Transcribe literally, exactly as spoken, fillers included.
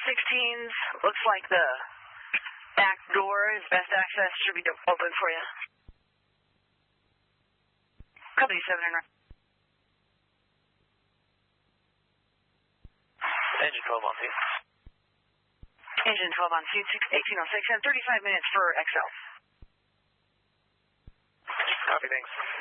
sixteens. Looks like the back door is best access. Should be open for you. Company seven and Engine twelve on seat. Engine twelve on seat, eighteen oh six, and thirty-five minutes for X L. Copy, thanks.